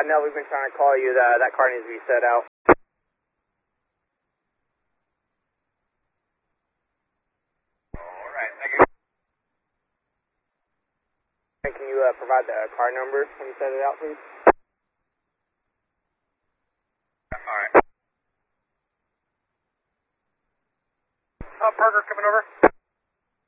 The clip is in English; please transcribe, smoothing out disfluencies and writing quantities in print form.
no, we've been trying to call you. That car needs to be set out. Alright, thank you. Can you provide the car number when you set it out, please? Alright. Parker coming over.